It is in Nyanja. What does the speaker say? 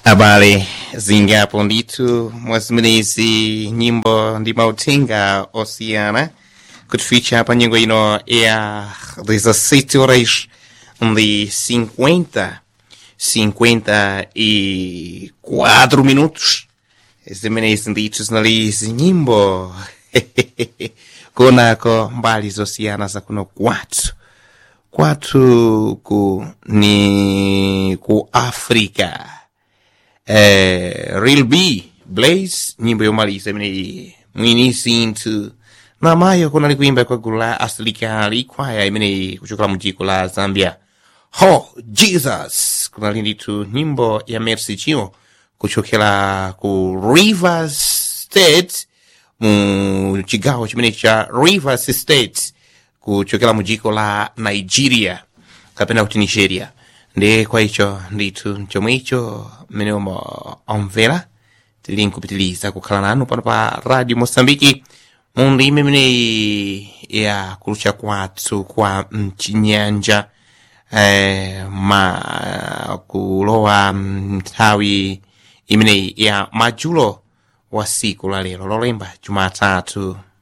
Habari zingapo nditu mwazimenezi nyimbo ndi mautenga osiyana kutuficha hapa nyengo ino ya 17 horas de 54 minutos. Zimenezi nditu zinalizi nyimbo kunako mbali zosiyana za kuno kwatu ku Afrika. Real B Blaze nyimbo yomaliza imene mwini sintu na mayo kunali kuimba kwa gulu la asilikali kwaya imene kuchokera mu dziko la Zambia. Ho Jesus kunali nditu nyimbo ya Mercy Chinwo kuchokera ku Rivers State mu chigawo chimene cha Rivers State kuchokera mu dziko la Nigeria kapena kuti Nigeria. Ndi kwa icho nditu chomwe icho mmene omvera tili nkupitiliza kukhala nanu pano pa Radio Mosambiki mu ndime imene ya kulucha kwathu kwa mchinyanja kulowa nthawi imene ya madzulo wa siku la lero lolemba Jumatatu.